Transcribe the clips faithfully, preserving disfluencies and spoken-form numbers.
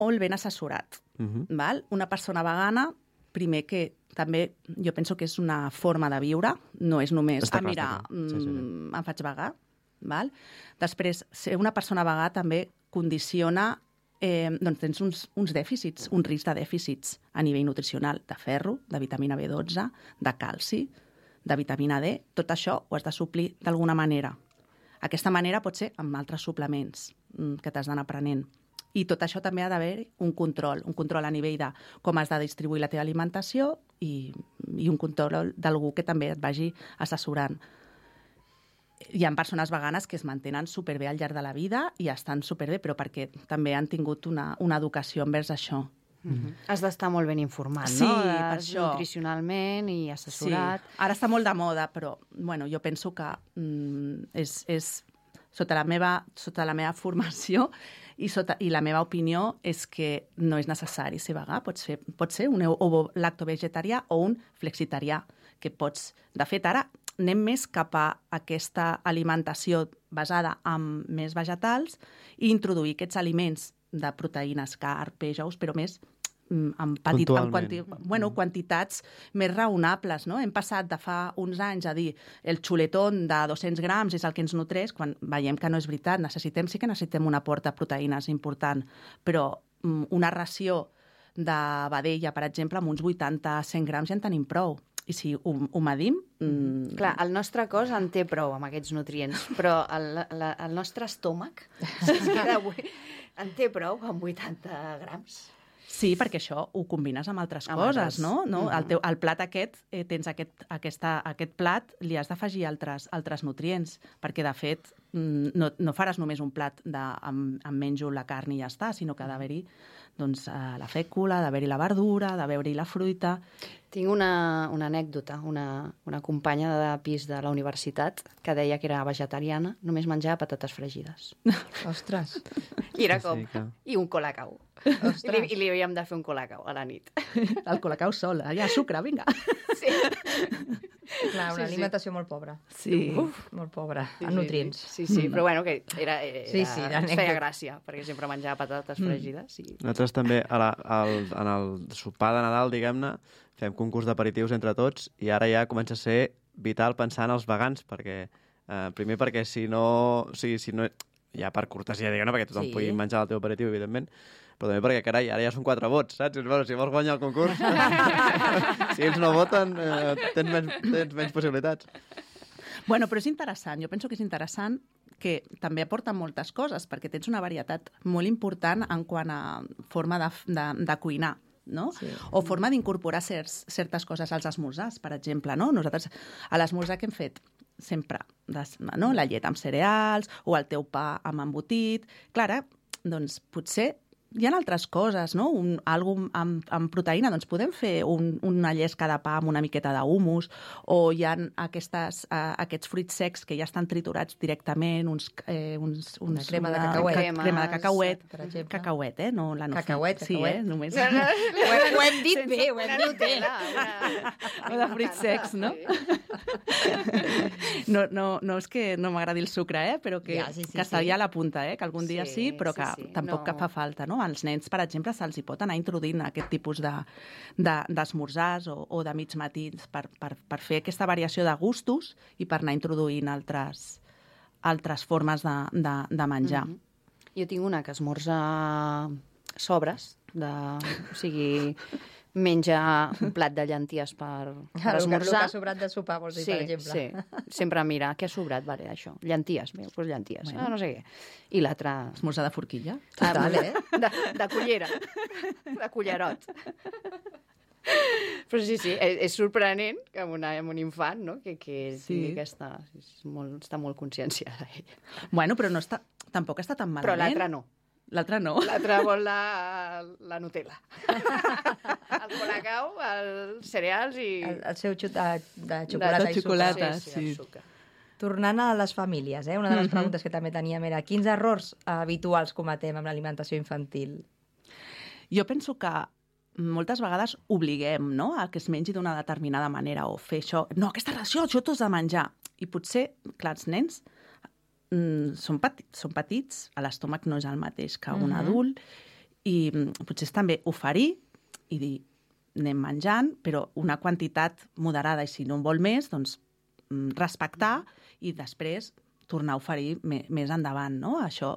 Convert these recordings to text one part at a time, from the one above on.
molt ben assessorat. Uh-huh. Val? Una persona vegana, primer que també jo penso que és una forma de viure, no és només, està ah, clar, mira, sí, sí, sí. Mm, em faig vegà. Val? Després, ser una persona vegà també condiciona, eh, doncs tens uns, uns dèficits, un risc de dèficits a nivell nutricional, de ferro, de vitamina B dotze, de calci, de vitamina D, tot això ho has de suplir d'alguna manera. Aquesta manera pot ser amb altres suplements mm, que t'has d'anar prenent. I tot això també ha d'haver un control, un control a nivell de com has de distribuir la teva alimentació i, i un control d'algú que també et vagi assessorant. Hi ha persones veganes que es mantenen superbé al llarg de la vida i estan superbé, però perquè també han tingut una, una educació envers això. Mm-hmm. Has d'estar molt ben informat, sí, no? Per això. Nutricionalment i assessorat. Sí. Ara està molt de moda, però bueno, jo penso que mm, és, és sota la meva, sota la meva formació i, sota, i la meva opinió és que no és necessari ser vegà. Pots fer, pot ser un ovo-lacto-vegetarià o un flexitarià, que pots... De fet, ara anem més cap a aquesta alimentació basada en més vegetals i introduir aquests aliments de proteïnes, carn, peix, ous, però més amb, petit, amb quanti, bueno, quantitats més raonables. No? Hem passat de fa uns anys a dir el xuletón de dos-cents grams és el que ens nutreix, quan veiem que no és veritat. Necessitem, sí que necessitem un aport de proteïnes important, però una ració de vedella, per exemple, amb uns vuitanta a cent grams ja en tenim prou. I si ho, ho medim... Mm... Clar, el nostre cos en té prou amb aquests nutrients, però el, la, el nostre estómac en té prou amb vuitanta grams. Sí, perquè això ho combines amb altres amb coses, altres. no? no? Mm-hmm. El, teu, el plat aquest, eh, tens aquest, aquesta, aquest plat, li has d'afegir altres, altres nutrients, perquè, de fet, no, no faràs només un plat de em, em menjo la carn i ja està, sinó que ha d'haver-hi doncs, la fècula, ha d'haver-hi la verdura, ha d'haver-hi la fruita... Tinc una, una anècdota, una, una companya de pis de la universitat que deia que era vegetariana, només menjava patates fregides. Ostres! I era com... Sí, sí, I un colacau. I li, I li havíem de fer un colacau a la nit. El colacau sol, allà, sucre, vinga. Sí. Clar, una sí, alimentació sí. molt pobra. Sí. Uf, molt pobra, sí, en nutrients. Sí, sí, mm. però bueno, que era, era, sí, sí, ens feia gràcia, perquè sempre menjava patates fregides. I... Nosaltres també, a la, al, en el sopar de Nadal, diguem-ne, fem concurs d'aperitius entre tots i ara ja comença a ser vital pensar en els vegans, perquè eh, primer perquè si no... O sigui, si no ja per cortesia, diguem-ne, perquè tothom sí. pugui menjar el teu aperitiu, evidentment, però també perquè, carai, ara ja són quatre vots, saps? Bueno, si vols guanyar el concurs, si ells no voten, eh, tens, menys, tens menys possibilitats. Bueno, però és interessant, jo penso que és interessant que també aporta moltes coses, perquè tens una varietat molt important en quant a forma de, de, de cuinar, no? Sí. O forma d'incorporar certs, certes coses als esmorzars, per exemple, no? Nosaltres a l'esmorzar que hem fet sempre, des, no? La llet amb cereals o el teu pa amb embotit. Clar, doncs potser hi ha altres coses, no? Un, algo amb, amb proteïna, doncs podem fer un, una llesca de pa amb una miqueta d'humus, o hi ha aquestes, uh, aquests fruits secs que ja estan triturats directament, uns, eh, uns, uns, una crema una, de cacauet. Crema, crema de cacauet, per exemple. Cacauet, eh? No, la no cacauet, sí, cacauet. Eh? Només... No, no, ho, hem, ho hem dit bé, ho hem dit bé. O de fruits secs, no? No, no, no és que no m'agradi el sucre, eh? Però que, ja, sí, sí, que està sí. ja a la punta, eh? Que algun dia sí, sí però que sí, sí. tampoc no. que fa falta, no? Als nens, per exemple, se'ls hi pot anar introduint aquest tipus d'esmorzars de, de, o, o de mig matins per, per, per fer aquesta variació de gustos i per anar introduint altres, altres formes de, de, de menjar. Mm-hmm. Jo tinc una que esmorza sobres, de, o sigui, menja un plat de llenties per, per esmorzar. El que ha sobrat de sopar, vols dir, sí, per exemple. Sí, sempre mira, què ha sobrat? Vale, això, llenties, bé, doncs llenties, bueno. ah, no sé què. I l'altre... Esmorzar de forquilla? Total, eh? De, de cullera, de cullerot. Però sí, sí, és, és sorprenent que amb, una, amb un infant, no?, que, que sí. tingui aquesta... És molt, està molt conscienciada ella. Bueno, però no està, tampoc està tan malament. Però l'altre no. L'altre no. L'altre vol la, la Nutella. El colacau, els cereals i... El, el seu xut de, de xocolata de i xocolata, sucre. sí. sí. Tornant a les famílies, eh? una de les mm-hmm. preguntes que també teníem era quins errors habituals cometem amb l'alimentació infantil? Jo penso que moltes vegades obliguem, no?, a que es mengi d'una determinada manera o fer això. No, aquesta ració, això t'ho has de menjar. I potser, clar, els nens mm, són, petits, són petits, l'estómac no és el mateix que un mm-hmm. adult, i potser és també oferir i dir, anem menjant, però una quantitat moderada, i si no en vol més, doncs respectar i després tornar a oferir més endavant, no? Això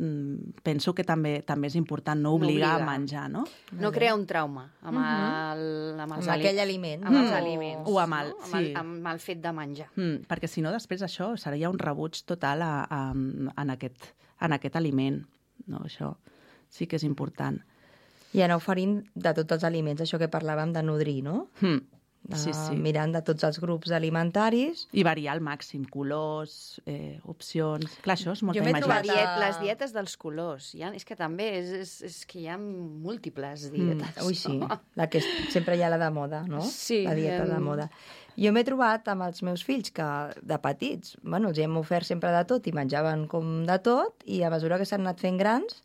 penso que també també és important no obligar a menjar, no? No crear un trauma amb, el, amb, els amb aquell aliment. Amb els aliments. O amb el, no? sí. amb, el, amb el fet de menjar. Mm, perquè si no, després això seria un rebuig total a, a, en, aquest, en aquest aliment. No, això sí que és important. I anar oferint de tots els aliments, això que parlàvem de nodrir, no? Mm. Sí, sí. Mirant de tots els grups alimentaris. I variar al màxim, colors, eh, opcions... Clar, això és molta imaginació. La diet, les dietes dels colors. Ha, és que també és, és, és que hi ha múltiples dietes. Mm, ui, sí. La que és, sempre hi ha la de moda, no? Sí. La dieta em... de moda. Jo m'he trobat amb els meus fills que de petits, bueno, els hem ofert sempre de tot i menjaven com de tot, i a mesura que s'han anat fent grans,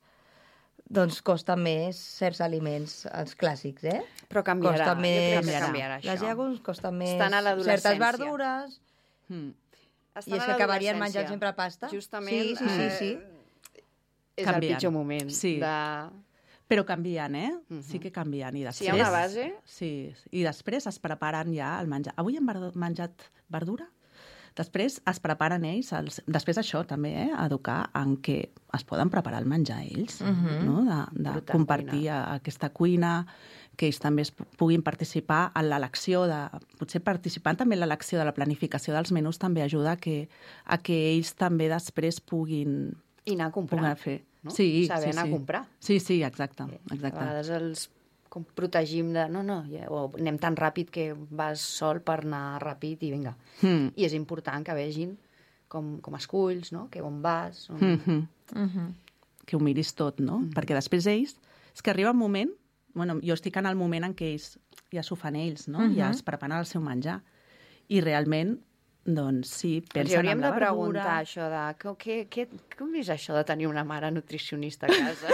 doncs costa més certs aliments, els clàssics, eh? Però canviarà, costa més... jo crec que canviarà això. Les llegums costa més Estan a certes verdures, Mm. i és que acabarien menjant sempre pasta. Justament, sí, sí, sí, sí. Eh, és Canvien. el pitjor moment. Sí. De... Però canvien, eh? Uh -huh. Sí que canvien. I després, Si hi ha una base... Sí, i després es preparen ja el menjar. Avui hem menjat verdura? Després es preparen ells, els... després això també, eh? Educar en què es poden preparar el menjar ells, uh -huh. no? De, de Brutal, compartir cuina. aquesta cuina, que ells també es puguin participar en l'elecció, de, potser participant també en l'elecció de la planificació dels menús també ajuda a que, a que ells també després puguin... I anar a comprar. Fer. No? Sí, Saber sí, anar sí. a comprar. Sí, sí, exacte. exacte. A vegades els com protegim de... No, no, ja, o anem tan ràpid que vas sol per anar ràpid i vinga. Mm. I és important que vegin com, com esculls, no? Que on vas... On... Mm -hmm. Uh -huh. Que ho miris tot, no? Mm -hmm. Perquè després ells... És que arriba un moment... Bueno, jo estic en el moment en què ells ja s'ho fan ells, no? Mm -hmm. Ja es preparen el seu menjar. I realment, doncs sí, pensen en la verdura... hauríem de preguntar això de... Què, què, com és això de tenir una mare nutricionista a casa?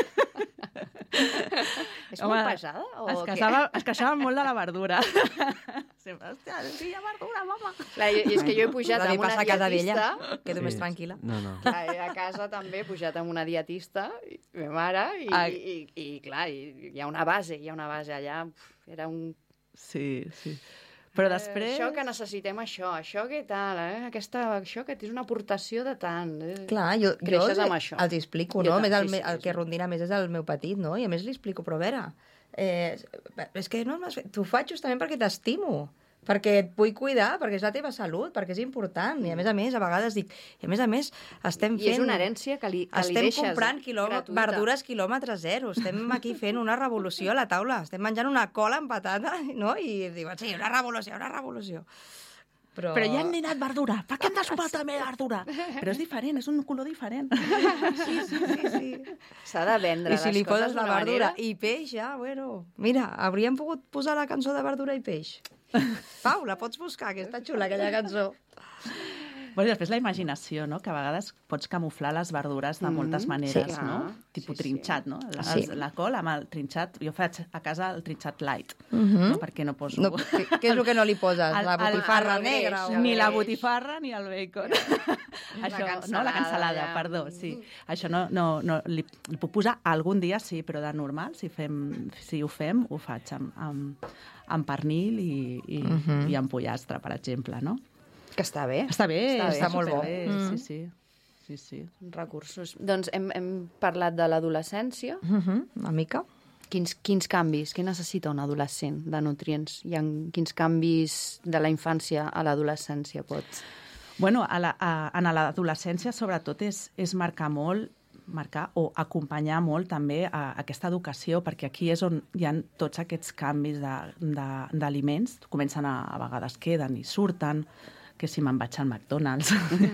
És Home, molt pesada? O es, queixava, es queixaven molt de la verdura. Sempre, hòstia, sí, hi ha verdura, mama. Clar, i, i és que jo he pujat amb una a casa dietista... d'ella, quedo Sí. més tranquil·la. No, no. Clar, a casa també he pujat amb una dietista, i, ma mare, i, Ai. i, i, i clar, i, hi ha una base, hi ha una base allà. Uf, era un... Sí, sí. Però després... Eh, això que necessitem això, això què tal, eh? Aquesta, això que és una aportació de tant. Eh? Clar, jo, jo Creixes els, amb això. els explico, Jo no? A també, més, el, sí, me- sí, el sí. que rondina més és el meu petit, no? I a més li explico, però a veure, eh, és que no m'has fet... T'ho faig justament perquè t'estimo, perquè et vull cuidar, perquè és la teva salut, perquè és important. I a més a més, a vegades dic... I a més a més, estem I fent... és una herència que li, que li Estem deixes comprant quilò... gratuïta. verdures quilòmetre zero. Estem aquí fent una revolució a la taula. Estem menjant una cola amb patata, no? I diuen, sí, una revolució, una revolució. Però, Però ja hem dinat verdura. Per què hem de sopar també verdura? Però és diferent, és un color diferent. Sí, sí, sí, sí. S'ha de vendre I si les li coses poses la d'una verdura manera. i peix, ja, bueno... Mira, hauríem pogut posar la cançó de verdura i peix. Pau, la pots buscar, que està xula, aquella cançó. Bueno, i després la imaginació, no? Que a vegades pots camuflar les verdures de moltes Mm, maneres, sí, no? clar. Tipus Sí, sí. trinxat, no? La, Sí. la col amb el trinxat... Jo faig a casa el trinxat light, Mhm. no? Perquè no poso... No, què, què és el que no li poses? El- La el- botifarra el negra? greix, O... Ni la greix. botifarra ni el bacon. Això, cansalada, no, la cansalada, ja. perdó, sí. Això no, no, no li, li puc posar algun dia, sí, però de normal, si, fem, si ho fem, ho faig amb, amb, amb pernil i, i, uh -huh. i amb pollastre, per exemple, no? Que està bé. Està bé, Està bé, està molt bo. superbé, Mm. sí, sí. sí, sí. Recursos. Doncs hem, hem parlat de l'adolescència. Mhm, una mica. Quins, quins canvis? Què necessita un adolescent de nutrients? Hi ha quins canvis de la infància a l'adolescència pots? Bueno, a la, a, en l'adolescència, sobretot, és, és marcar molt marcar o acompanyar molt també a, a aquesta educació, perquè aquí és on hi ha tots aquests canvis d'aliments. Comencen a, a vegades queden i surten, que si me'n vaig al McDonald's,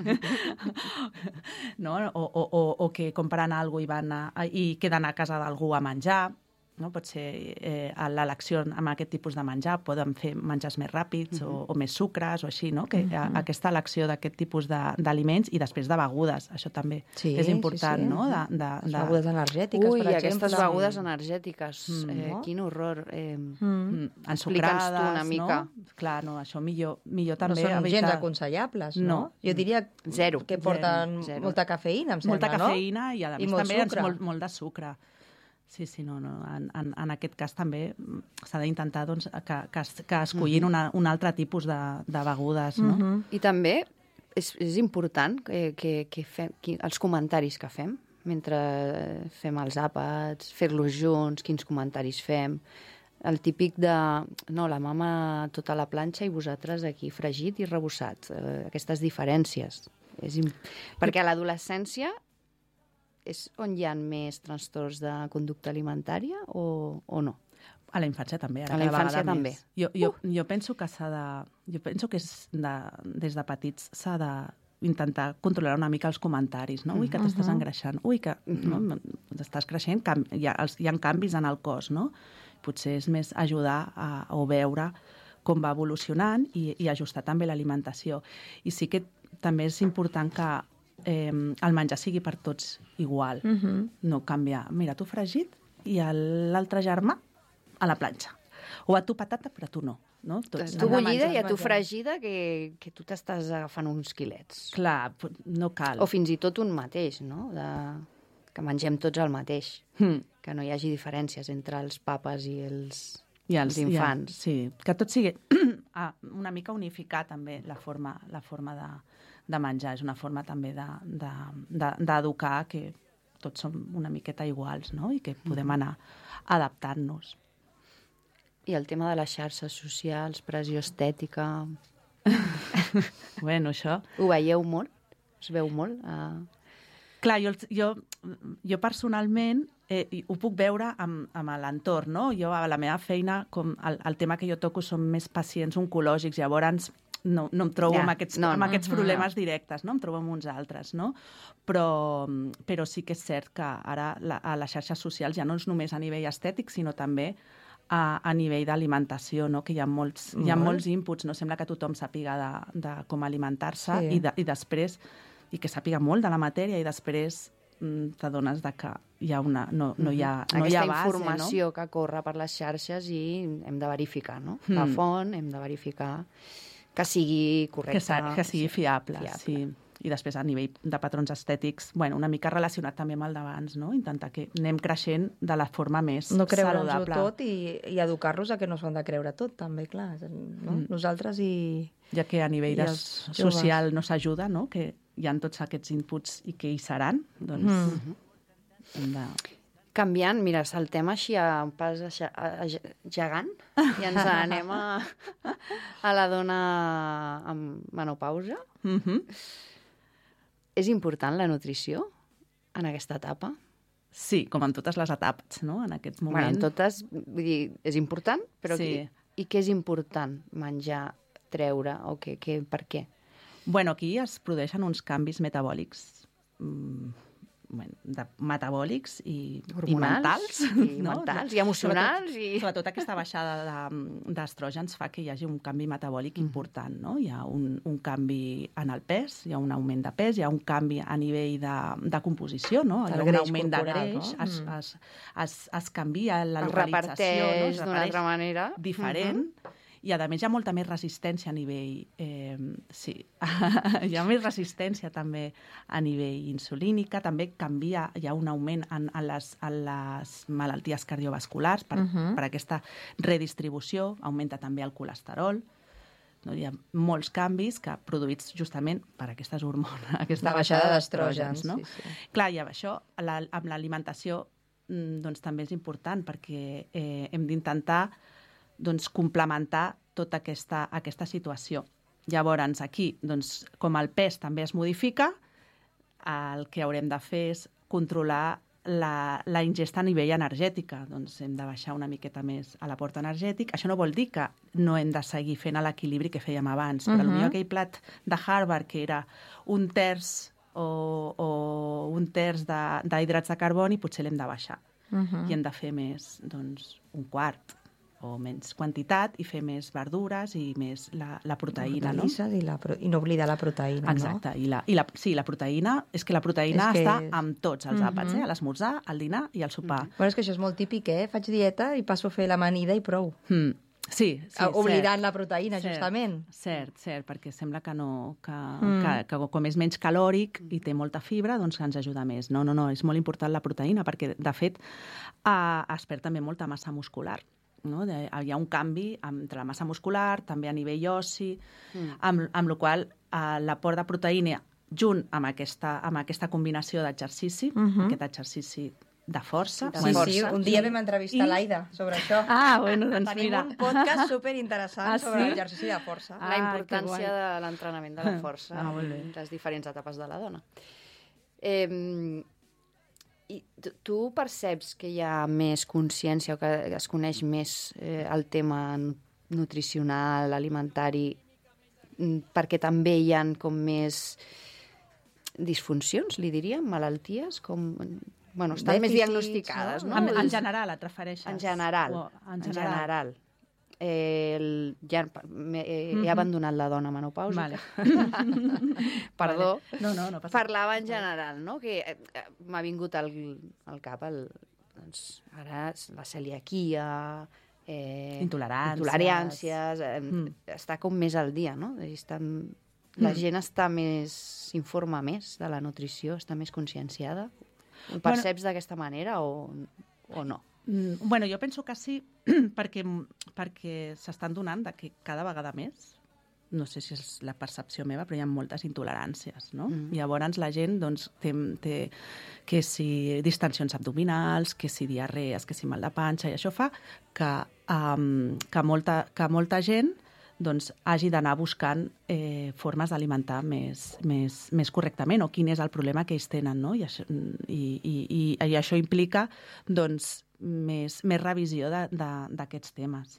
no? o, o, o, o que compren alguna cosa i, van a, i queden a casa d'algú a menjar. No? Pot ser eh, a l'elecció amb aquest tipus de menjar, poden fer menjars més ràpids uh -huh. o, o més sucres o així, no? Que, uh -huh. a, aquesta elecció d'aquest tipus d'aliments i després de begudes, això també Sí, és important, sí, sí. no? De, de, Les de... begudes energètiques, Ui, per exemple. aquestes begudes energètiques. Mm, eh, no? quin horror. Eh, Mm. Mm, ensucrades, Explica'ns tu una mica. no? Clar, no, això millor, millor No també són evitar... gens aconsellables, no? No. Jo diria Zero. que porten Zero. molta cafeïna, em molta sembla, no? cafeïna i, a I més, molt també ens sucre. molt, molt de sucre. Sí, sí, no, no. En, en, en aquest cas també s'ha d'intentar doncs, que, que, es- que escollin una, un altre tipus de, de begudes, no? Mhm. I també és, és important que, que, que fem, que, els comentaris que fem mentre fem els àpats, fer-los junts, quins comentaris fem. El típic de, no, la mama tota la planxa i vosaltres aquí fregit i rebossat. Eh, aquestes diferències. És im... Perquè a l'adolescència és on hi ha més trastorns de conducta alimentària o, o no? A la infància també. Ara A la cada infància vegada també. Més. Jo, jo, jo penso que s'ha de... Jo penso que és de, des de petits s'ha de intentar controlar una mica els comentaris, no? Ui, que t'estàs engreixant. Ui, que no, estàs creixent, cam... hi, ha, els, hi ha canvis en el cos, no? Potser és més ajudar a, o veure com va evolucionant i, i ajustar també l'alimentació. I sí que també és important que eh, el menjar sigui per tots igual. Mhm. No canviar. Mira, tu fregit i el- l'altre germà a la planxa. O a tu patata, però a tu no. no? Tots Tu han de bullida menjar- i a tu fregida que, que tu t'estàs agafant uns quilets. Clar, p- no cal. O fins i tot un mateix, no? De... Que mengem tots el mateix. Mm. Que no hi hagi diferències entre els papes i els, I els infants. I, sí, que tot sigui ah, una mica unificar també la forma, la forma de, de menjar. És una forma també d'educar de, de, de, que tots som una miqueta iguals, no? I que podem anar adaptant-nos. I el tema de les xarxes socials, pressió estètica... Bueno, això... Ho veieu molt? Es veu molt? Uh... Clar, jo, jo, jo personalment eh, i ho puc veure amb, amb l'entorn, no? Jo, a la meva feina, com el, el tema que jo toco són més pacients oncològics, llavors no, no em trobo Ja, amb aquests, no, amb no. aquests problemes directes, no? Em trobo amb uns altres, no? Però, però sí que és cert que ara la, a les xarxes socials ja no és només a nivell estètic, sinó també a, a nivell d'alimentació, no? Que hi ha molts, hi ha Molt. molts inputs, no? Sembla que tothom sàpiga de, de com alimentar-se Sí. i, de, i després i que sàpiga molt de la matèria i després mm, t'adones de que hi ha una, no, no hi ha, no hi Aquesta ha base, informació que corre per les xarxes i hem de verificar, no? Mm. La font, hem de verificar que sigui no? correcte. Que, sa- que sigui fiable, fiable. sí. I després a nivell de patrons estètics, bueno, una mica relacionat també amb el d'abans, no? Intentar que anem creixent de la forma més No creure'ns-ho saludable. tot i, i educar-los a que no s'ho han de creure tot, també, clar. No? Mm. Nosaltres i... Ja que a nivell I de els social no s'ajuda, no? Que hi ha tots aquests inputs i que hi seran, doncs Mm. hem de... Canviant, mira, saltem així a un pas a, a, a, gegant i ens anem a, a la dona amb menopausa. Mm -hmm. És important la nutrició en aquesta etapa? Sí, com en totes les etapes, no? En aquest moment. Bueno, en totes, vull dir, és important, però Sí. qui, i què és important menjar, treure, o què, què, per què? Bueno, aquí es produeixen uns canvis metabòlics, mm, bueno, de, metabòlics i, i mentals. i, mentals, i emocionals. Sobretot, I... sobretot aquesta baixada de- d'estrògens fa que hi hagi un canvi metabòlic important, no? Hi ha un, un canvi en el pes, hi ha un augment de pes, hi ha un canvi a nivell de, de composició, no? Hi El ha un greix augment de corporal, greix, no? es, Mm. es, es, es canvia la es localització, reparteix no? Es d'una reparteix altra manera. diferent, i a més hi ha molta més resistència a nivell... Eh, sí, hi ha més resistència també a nivell insulínica, també canvia, hi ha un augment en, en, les, en les malalties cardiovasculars per, Mhm. per aquesta redistribució, augmenta també el colesterol, no? Hi ha molts canvis que produïts justament per aquestes hormones, aquesta La baixada baixada d'estrògens, d'estrògens, no? sí, sí. Clar, i amb això, la, amb l'alimentació, mm, doncs també és important perquè eh, hem d'intentar doncs, complementar tota aquesta, aquesta situació. Llavors, aquí, doncs, com el pes també es modifica, el que haurem de fer és controlar la, la ingesta a nivell energètica. Doncs hem de baixar una miqueta més a l'aport energètic. Això no vol dir que no hem de seguir fent l'equilibri que fèiem abans, però Mhm. potser aquell plat de Harvard, que era un terç o, o un terç de- d'hidrats de, de carboni, potser l'hem de baixar. Mhm. I hem de fer més, doncs, un quart o menys quantitat i fer més verdures i més la, la proteïna, no? Hortalisses i, la, pro- i no oblidar la proteïna, Exacte, i la, i la, sí, la proteïna, és que la proteïna És que està és- amb tots els Mhm. àpats, eh? A l'esmorzar, al dinar i al sopar. no? Bueno, és que això és molt típic, eh? Faig dieta i passo a fer l'amanida i prou. Mm. Sí, sí, oblidant cert. la proteïna, Cert, justament. Cert, cert, perquè sembla que no... Que, Mm. que, que com és menys calòric i té molta fibra, doncs que ens ajuda més. No, no, no, és molt important la proteïna, perquè, de fet, eh, es perd també molta massa muscular. No? De, hi ha un canvi entre la massa muscular, també a nivell ossi, mm. amb, amb la qual eh, l'aport de proteïna, junt amb aquesta, amb aquesta combinació d'exercici, Mhm. aquest exercici de força... De Sí, força. sí, un dia vam entrevistar I- l'Aida sobre això. Ah, bueno, doncs Tenim mira. un podcast superinteressant Ah, sobre sí? l'exercici de força. Ah, La que importància guai. de l'entrenament de la força Ah, molt bé. en les diferents etapes de la dona. Eh, i tu, tu perceps que hi ha més consciència o que es coneix més eh, el tema nu- nutricional, alimentari, mm, perquè també hi han com més disfuncions, li diríem, malalties, com... Bueno, estan més Dèficits, diagnosticades, no? no? En, en general, et refereixes? En general. O, en En general. general. Eh, el, ja, me, he, he Mhm. abandonat la dona menopàusica. Vale. Perdó. Vale. No, no, no passa Parlava en general, no? Que eh, eh, m'ha vingut al, al cap el, doncs, ara la celiaquia, eh, Intoleràncies. intoleràncies eh, Mm. està com més al dia, no? Està, la Mm. gent està més, s'informa més de la nutrició, està més conscienciada. Ho perceps d'aquesta manera o, o no? Mm, bueno, jo penso que sí, perquè, perquè s'estan donant de que cada vegada més, no sé si és la percepció meva, però hi ha moltes intoleràncies, no? Mm. I llavors la gent doncs, té, té que si distensions abdominals, que si diarrees, que si mal de panxa, i això fa que, um, que, molta, que molta gent doncs, hagi d'anar buscant eh, formes d'alimentar més, més, més correctament, o quin és el problema que ells tenen, no? I això, i, i, i, i això implica doncs, més, més revisió d'aquests temes.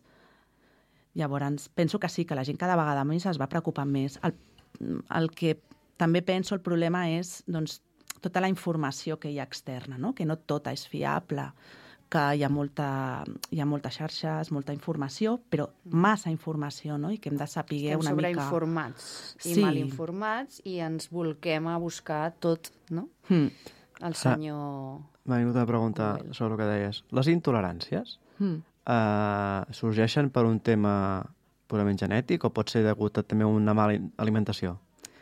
Llavors, penso que sí, que la gent cada vegada més es va preocupant més. El, el que també penso el problema és doncs, tota la informació que hi ha externa, no? Que no tota és fiable, que hi ha, molta, hi ha moltes xarxes, molta informació, però massa informació, no? I que hem de saber Estem una mica... sobreinformats i Sí. mal informats i ens volquem a buscar tot, no? Mm. El senyor... M'ha vingut una pregunta Orwell. sobre el que deies. Les intoleràncies Mm. eh, sorgeixen per un tema purament genètic o pot ser degut a també a una mala alimentació?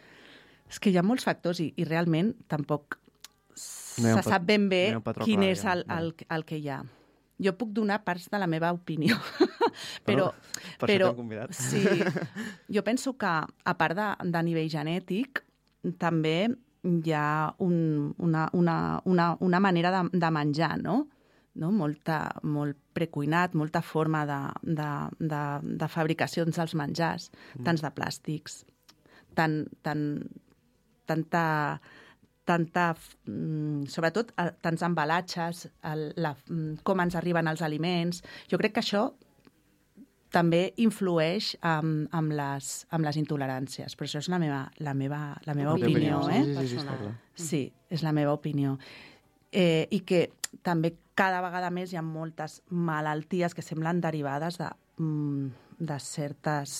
És que hi ha molts factors i, i realment tampoc No hi ha un se pat- sap ben bé no hi ha un patró quin clar, és el, diguem. el, el que hi ha. Jo puc donar parts de la meva opinió, però... Per però això t'hem convidat. sí, jo penso que, a part de, de nivell genètic, també hi ha un, una, una, una, una manera de, de menjar, no? No? Molta, molt precuinat, molta forma de, de, de, de fabricacions dels menjars, mm. tants de plàstics, tant, tant, tanta, tanta, mm, sobretot eh, tants embalatges, el, la, mm, com ens arriben els aliments. Jo crec que això també influeix amb, amb, les, amb les intoleràncies, però això és la meva, la meva, la meva opinió, opinió, eh? sí, sí, sí, està clar. Sí, és la meva opinió. Eh, I que també cada vegada més hi ha moltes malalties que semblen derivades de, mm, de certes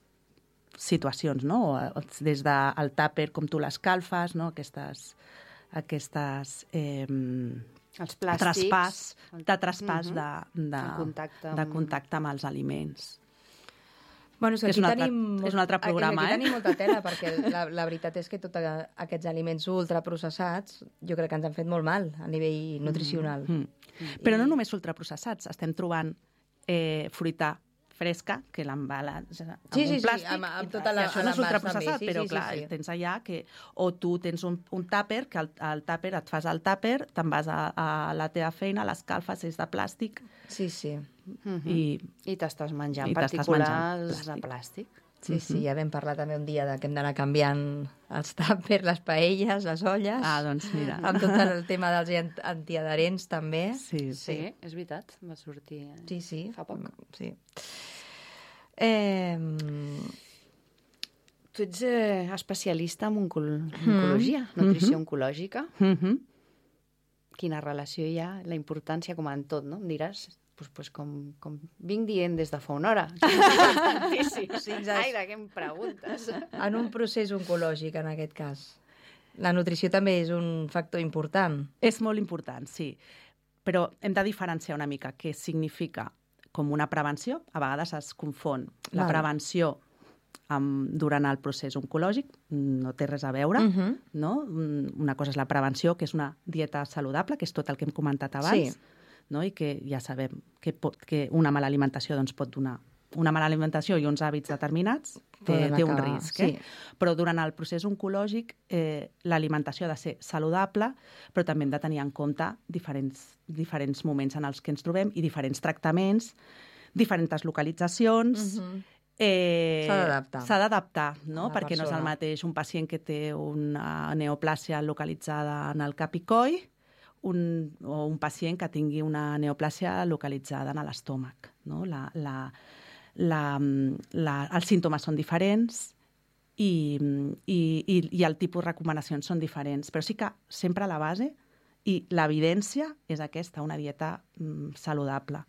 situacions, no? O, o des del tàper, com tu l'escalfes, no? Aquestes, aquestes eh, Els plàstics... traspàs, de traspàs Mhm. de, de, De contacte amb- de contacte amb els aliments. Bueno, és que És aquí un altre- tenim... és un altre programa, aquí eh? tenim molta tela, perquè la, la veritat és que tots aquests aliments ultraprocessats jo crec que ens han fet molt mal a nivell nutricional. Mm. Però no només ultraprocessats, estem trobant eh, fruita fresca, que l'embala amb Sí, un sí, sí, plàstic, amb- amb i, tota la- i això no és l'envàs ultraprocessat, també, sí, però sí, sí, clar, sí. tens allà que... O tu tens un, un tàper, que el, el tàper et fas el tàper, te'n vas a, a la teva feina, l'escalfes, és de plàstic, Sí, sí. Mhm. i I t'estàs menjant I t'estàs particulars menjant de plàstic. Sí, sí, ja vam parlar també un dia de que hem d'anar canviant els tàpers, les paelles, les olles, Ah, doncs mira. amb tot el tema dels ant- antiadherents també. Sí, Sí, és veritat, va sortir... eh, Sí, sí. Fa poc. Sí. Eh, Tu ets eh, especialista en oncol oncologia, nutrició Mhm. oncològica. Mhm. Quina relació hi ha, la importància, com en tot, no? Em diràs, pues, pues com, com vinc dient des de fa una hora. Sí, sí. Ai, de què em preguntes? en un procés oncològic, en aquest cas. La nutrició també és un factor important. És molt important, sí. Però hem de diferenciar una mica què significa com una prevenció. A vegades es confon la Vale. prevenció amb, durant el procés oncològic, no té res a veure, Uh -huh. no? Una cosa és la prevenció, que és una dieta saludable, que és tot el que hem comentat abans, Sí. no? I que ja sabem que, pot, que una mala alimentació doncs, pot donar una mala alimentació i uns hàbits determinats té, Poden té un acabar, risc. Eh? sí. Però durant el procés oncològic eh, l'alimentació ha de ser saludable, però també hem de tenir en compte diferents, diferents moments en els que ens trobem i diferents tractaments, diferents localitzacions. Uh -huh. Eh, S'ha d'adaptar. S'ha d'adaptar, no? A la Perquè no és el persona. mateix un pacient que té una neoplàsia localitzada en el capicoi un, o un pacient que tingui una neoplàsia localitzada en l'estómac. No? La, la, la, la, els símptomes són diferents i, i, i, i el tipus de recomanacions són diferents. Però sí que sempre a la base i l'evidència és aquesta, una dieta mm, saludable.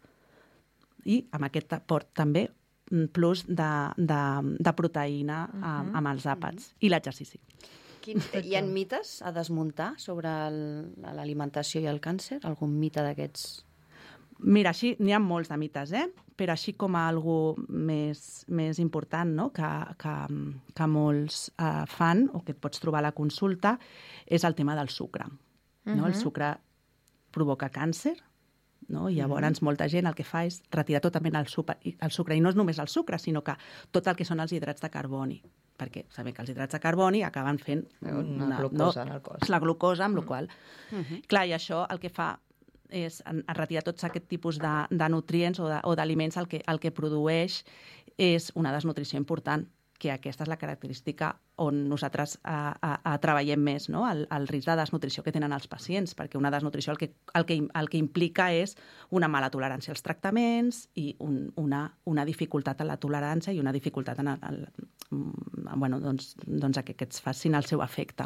I amb aquest aport també plus de, de, de proteïna uh -huh. amb els àpats. I l'exercici. Quin, hi ha mites a desmuntar sobre el- l'alimentació i el càncer? Algun mite d'aquests? Mira, així n'hi ha molts de mites, eh? Però així com a algú més, més important, no? que, que, que molts eh, fan o que et pots trobar a la consulta és el tema del sucre. No? Uh -huh. El sucre provoca càncer, no? I llavors molta gent el que fa és retirar totalment el sucre, el sucre. I no és només el sucre, sinó que tot el que són els hidrats de carboni. Perquè sabem que els hidrats de carboni acaben fent Una glucosa en el cos. la glucosa, amb la qual Uh -huh. clar, i això el que fa és en, en retirar tots aquest tipus de, de nutrients o de- o d'aliments, el, que, el que produeix és una desnutrició important, que aquesta és la característica on nosaltres a, a, a treballem més, no? el, el risc de desnutrició que tenen els pacients, perquè una desnutrició el que, el que, el que implica és una mala tolerància als tractaments i un, una, una dificultat en la tolerància i una dificultat en, el, el, bueno, doncs, doncs que aquests facin el seu efecte.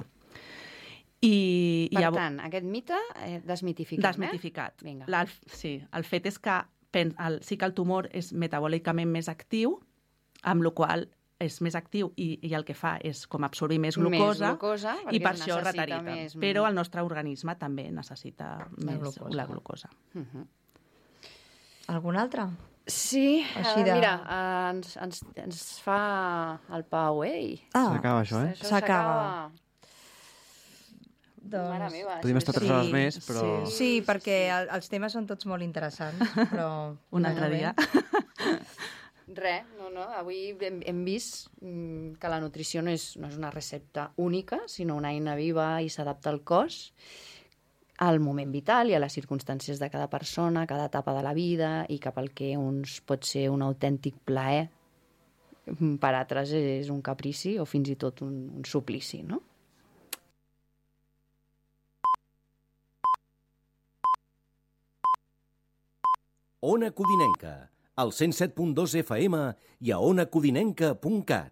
I, Per i llavors- tant, aquest mite eh, desmitificat, Desmitificat. eh? Vinga. La, sí, el fet és que pen, el, sí que el tumor és metabòlicament més actiu, amb la qual és més actiu i, i el que fa és com absorbir més glucosa, Més glucosa, i perquè per es això necessita retarita. més- Però el nostre organisme també necessita La més glucosa. la glucosa. Uh -huh. Algun altre? Sí, Així uh, de- mira, uh, ens, ens, ens fa el Pau, eh? I S'acaba això, eh? això S'acaba. Doncs... Mare meva. Podríem és estar tres veritat. hores més, però... Sí, sí, perquè el, els temes són tots molt interessants, però... Un altre Molt bé. dia. Res, no, no. Avui hem, hem vist mm, que la nutrició no és, no és una recepta única, sinó una eina viva i s'adapta al cos, al moment vital i a les circumstàncies de cada persona, cada etapa de la vida, i cap al que uns pot ser un autèntic plaer, per altres és un caprici o fins i tot un, un suplici, no? Ona Codinenca, al cent set punt dos F M i a ona codinenca punt cat.